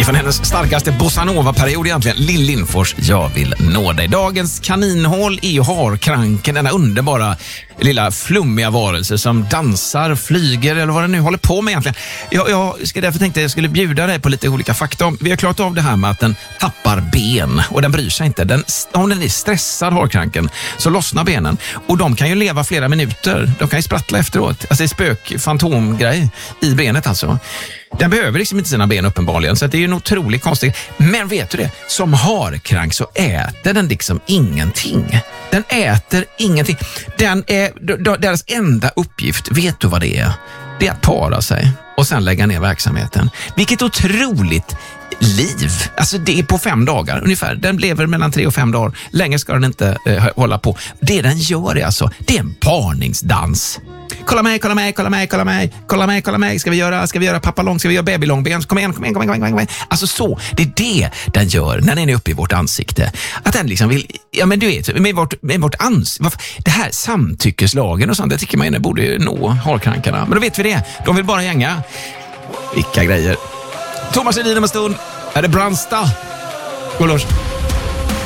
ifrån hennes starkaste bossanova-period egentligen. Lill Lindfors, Jag vill nå dig. Dagens kaninhål är ju harkranken, denna underbara lilla flummiga varelse som dansar, flyger eller vad den nu håller på med egentligen. Jag ska därför tänkte jag skulle bjuda dig på lite olika fakta. Vi har klarat av det här med att den tappar ben och den bryr sig inte. Om den är stressad, harkranken, så lossnar benen. Och de kan ju leva flera minuter. De kan ju sprattla efteråt. Alltså det är fantomgrej i benet alltså. Den behöver liksom inte sina ben uppenbarligen, så det är ju en otroligt konstigt. Men vet du det? Som harkrank så äter den liksom ingenting. Den äter ingenting. Deras enda uppgift, vet du vad det är? Det är att para sig och sen lägga ner verksamheten. Vilket otroligt liv. Alltså det är på 5 dagar ungefär. Den lever mellan 3 och 5 dagar. Länge ska den inte hålla på. Det den gör är alltså, det är en parningsdans. Kolla mig, kolla mig, kolla mig, kolla mig, kolla mig, kolla mig. Ska vi göra pappalång, ska vi göra babylångben? Kom igen. Alltså så, det är det den gör när den är uppe i vårt ansikte. Att den liksom vill, ja men du vet, med vårt ansikte. Det här samtyckeslagen och sånt, det tycker man ju borde nå harkrankarna. Men då vet vi det, de vill bara hänga. Vilka grejer. Thomas Edin om en stund. Är det Brandsta? God lunch.